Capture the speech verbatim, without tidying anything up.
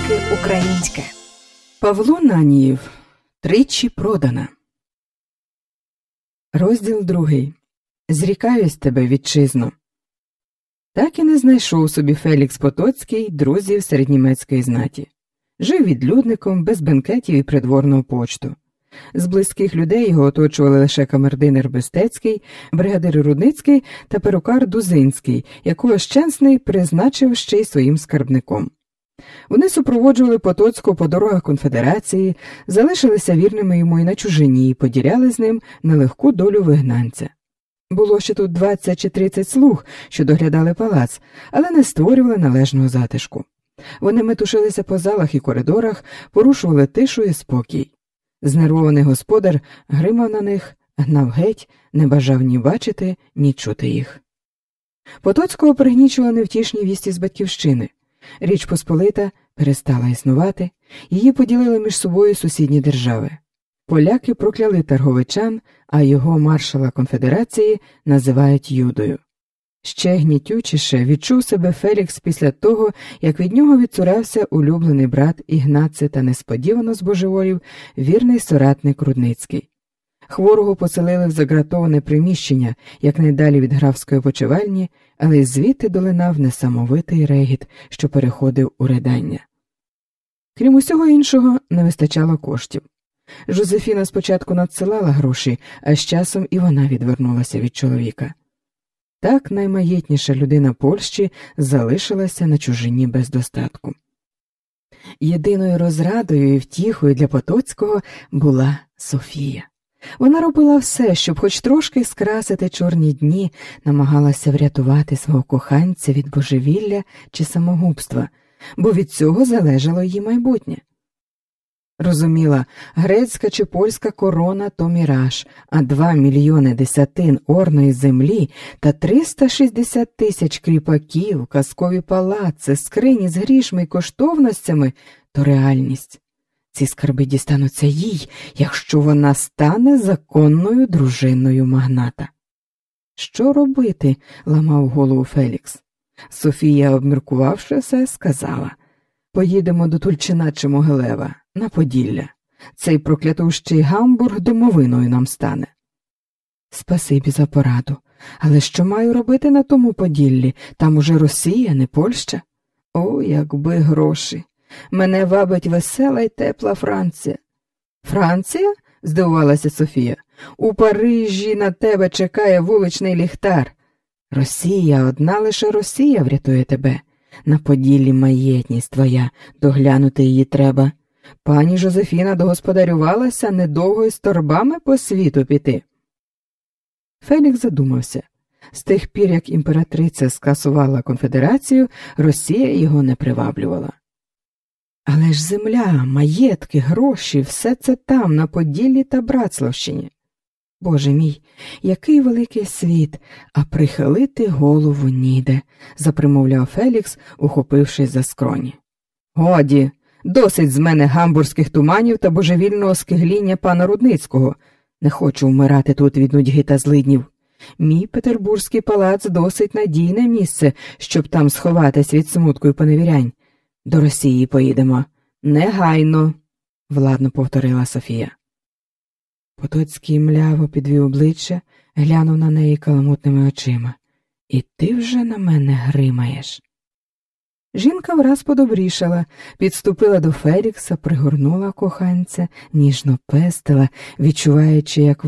тільки українське. Павло Нанієв. Тричі продана. Розділ другий. Зрікаюсь тебе, вітчизно. Так і не знайшов собі Фелікс Потоцький друзів серед німецької знаті. Жив відлюдником, без бенкетів і придворного почту. З близьких людей його оточували лише камердинер Бестецький, бригадир Рудницький та перукар Дузинський, якого Щенсний призначив ще й своїм скарбником. Вони супроводжували Потоцького по дорогах конфедерації, залишилися вірними йому і на чужині і поділяли з ним нелегку долю вигнанця. Було ще тут двадцять чи тридцять слуг, що доглядали палац, але не створювали належного затишку. Вони метушилися по залах і коридорах, порушували тишу і спокій. Знервований господар гримав на них, гнав геть, не бажав ні бачити, ні чути їх. Потоцького пригнічували невтішні вісті з батьківщини. Річ Посполита перестала існувати, її поділили між собою сусідні держави. Поляки прокляли Тарговичан, а його маршала конфедерації називають Юдою. Ще гнітючіше відчув себе Фелікс після того, як від нього відцурався улюблений брат Ігнаци та несподівано збожеволів вірний соратник Рудницький. Хворого поселили в загратоване приміщення, якнайдалі від графської почивальні, але й звідти долинав несамовитий регіт, що переходив у ридання. Крім усього іншого, не вистачало коштів. Жозефіна спочатку надсилала гроші, а з часом і вона відвернулася від чоловіка. Так наймаєтніша людина Польщі залишилася на чужині без достатку. Єдиною розрадою і втіхою для Потоцького була Софія. Вона робила все, щоб хоч трошки скрасити чорні дні, намагалася врятувати свого коханця від божевілля чи самогубства, бо від цього залежало її майбутнє. Розуміла, грецька чи польська корона – то міраж, а два мільйони десятин орної землі та триста шістдесят тисяч кріпаків, казкові палаци, скрині з грішми й коштовностями – то реальність. Ці скарби дістануться їй, якщо вона стане законною дружиною магната. Що робити? – ламав голову Фелікс. Софія, обміркувавши все, сказала: поїдемо до Тульчина чи Могилева, на Поділля. Цей проклятущий Гамбург домовиною нам стане. Спасибі за пораду. Але що маю робити на тому Поділлі? Там уже Росія, не Польща. О, якби гроші. Мене вабить весела й тепла Франція. Франція? Здивувалася Софія. У Парижі на тебе чекає вуличний ліхтар. Росія, одна лише Росія врятує тебе. На Поділлі маєтність твоя, доглянути її треба. Пані Жозефіна догосподарювалася, недовго із торбами по світу піти. Фелікс задумався. З тих пір, як імператриця скасувала конфедерацію, Росія його не приваблювала. Але ж земля, маєтки, гроші – все це там, на Поділлі та Братславщині. Боже мій, який великий світ, а прихилити голову ніде, запримовляв Фелікс, ухопившись за скроні. Годі, досить з мене гамбурзьких туманів та божевільного скигління пана Рудницького. Не хочу вмирати тут від нудьги та злиднів. Мій петербурзький палац досить надійне місце, щоб там сховатись від смутку й поневірянь. До Росії поїдемо. Негайно, владно повторила Софія. Потоцький мляво підвів обличчя, глянув на неї каламутними очима. І ти вже на мене гримаєш. Жінка враз подобрішала, підступила до Фелікса, пригорнула коханця, ніжно пестила, відчуваючи, як